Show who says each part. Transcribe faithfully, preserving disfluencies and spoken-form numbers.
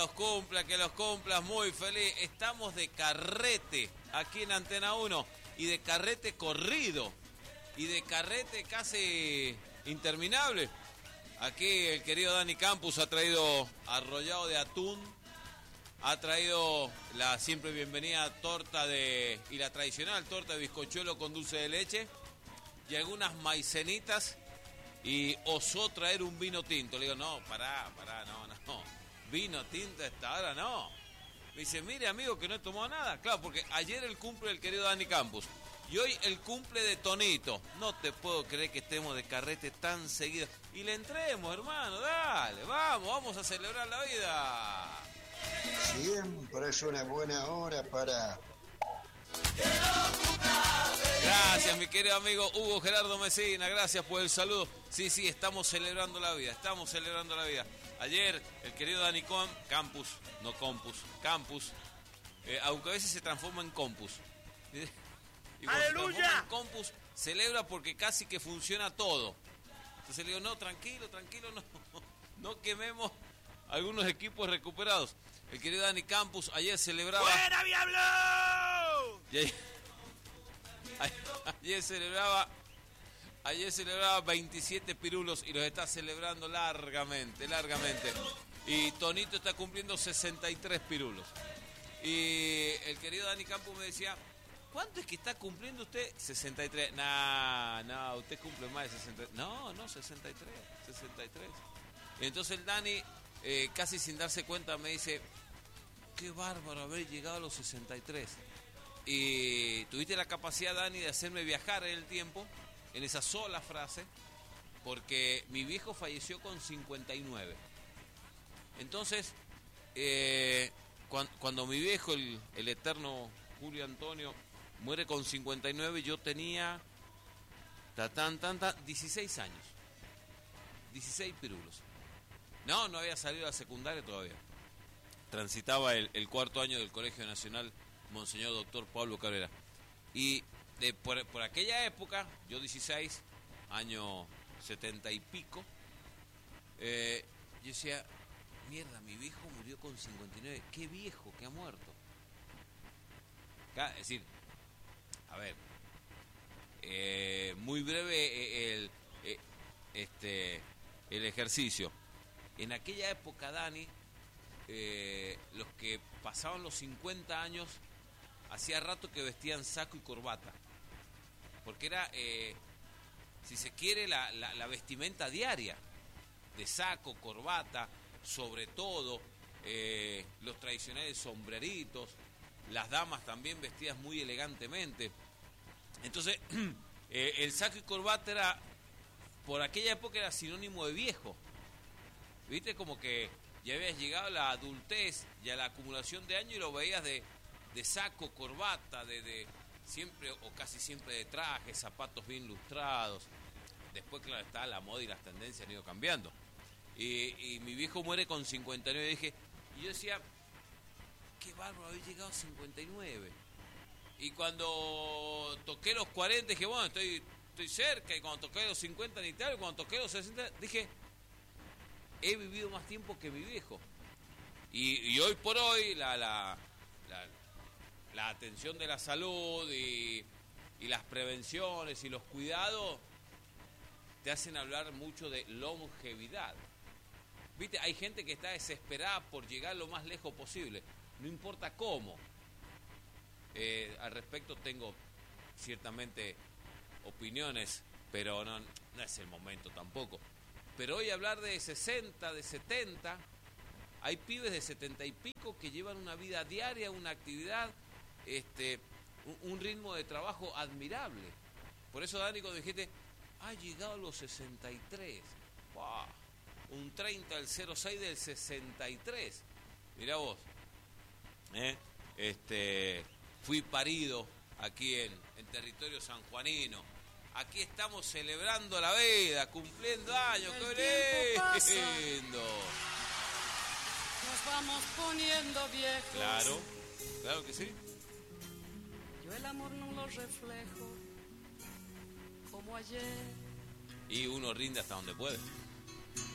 Speaker 1: los cumpla, que los cumplas, muy feliz. Estamos de carrete aquí en Antena uno y de carrete corrido y de carrete casi interminable. Aquí el querido Dani Campus ha traído arrollado de atún, ha traído la siempre bienvenida torta de y la tradicional torta de bizcochuelo con dulce de leche y algunas maicenitas, y osó traer un vino tinto. Le digo, no, pará, pará, no, no, vino tinto a esta hora no. Me dice, mire amigo, que no he tomado nada. Claro, porque ayer el cumple del querido Dani Campus y hoy el cumple de Tonito. No te puedo creer que estemos de carrete tan seguido. Y le entremos, hermano, dale, vamos, vamos a celebrar la vida.
Speaker 2: Siempre es una buena hora para...
Speaker 1: Gracias, mi querido amigo Hugo Gerardo Mesina, gracias por el saludo. Sí, sí, estamos celebrando la vida, estamos celebrando la vida. Ayer, el querido Dani Campus, no Compus, Campus, eh, aunque a veces se transforma en Compus. Y cuando se transforma en Compus, celebra porque casi que funciona todo. Entonces le digo, no, tranquilo, tranquilo, no, no quememos algunos equipos recuperados. El querido Dani Campus ayer celebraba...
Speaker 3: ¡Fuera, diablo!
Speaker 1: Y ayer, ayer celebraba ayer celebraba veintisiete pirulos y los está celebrando largamente, largamente. Y Tonito está cumpliendo sesenta y tres pirulos. Y el querido Dani Campus me decía, ¿cuánto es que está cumpliendo usted? sesenta y tres. No, no, usted cumple más de sesenta y tres. No, no, sesenta y tres, sesenta y tres. Y entonces el Dani, eh, casi sin darse cuenta, me dice, qué bárbaro haber llegado a los sesenta y tres. Y tuviste la capacidad, Dani, de hacerme viajar en el tiempo, en esa sola frase, porque mi viejo falleció con cincuenta y nueve. Entonces, eh, cuando, cuando mi viejo, el, el eterno Julio Antonio, muere con cincuenta y nueve, yo tenía ta, tan, tan, tan, dieciséis años. dieciséis pirulos. No, no había salido a la secundaria todavía. Transitaba el, el cuarto año del Colegio Nacional Monseñor Doctor Pablo Cabrera. Y de, por, por aquella época, yo dieciséis, año setenta y pico, eh, yo decía, mierda, mi viejo murió con cincuenta y nueve, qué viejo que ha muerto. Es decir, a ver, eh, muy breve el, el, este, el ejercicio. En aquella época, Dani, eh, los que pasaban los cincuenta años, hacía rato que vestían saco y corbata, porque era, eh, si se quiere, la, la, la vestimenta diaria, de saco, corbata, sobre todo, eh, los tradicionales sombreritos, las damas también vestidas muy elegantemente. Entonces, eh, el saco y corbata era, por aquella época era sinónimo de viejo, viste, como que ya habías llegado a la adultez y a la acumulación de años y lo veías de de saco, corbata, de, de siempre o casi siempre de traje, zapatos bien lustrados. Después, claro, está la moda y las tendencias han ido cambiando. Y, y mi viejo muere con cincuenta y nueve, dije, y yo decía, qué bárbaro haber llegado a cincuenta y nueve. Y cuando toqué los cuarenta, dije, bueno, estoy, estoy cerca, y cuando toqué los cincuenta ni tal, y cuando toqué los sesenta, dije, he vivido más tiempo que mi viejo. Y, y hoy por hoy, la... la, la la atención de la salud y, y las prevenciones y los cuidados te hacen hablar mucho de longevidad. Viste, hay gente que está desesperada por llegar lo más lejos posible, no importa cómo. Eh, al respecto tengo ciertamente opiniones, pero no, no es el momento tampoco. Pero hoy hablar de sesenta, de setenta, hay pibes de setenta y pico que llevan una vida diaria, una actividad, Este, un, un ritmo de trabajo admirable. Por eso, Dani, cuando dijiste, ha llegado a los sesenta y tres, wow, un treinta del cero seis del sesenta y tres. Mirá vos, ¿eh? este, fui parido aquí en, en territorio sanjuanino. Aquí estamos celebrando la vida, cumpliendo años, qué lindo.
Speaker 4: Nos vamos poniendo viejos.
Speaker 1: Claro, claro que sí.
Speaker 4: Yo el amor no lo reflejo como ayer.
Speaker 1: Y uno rinde hasta donde puede.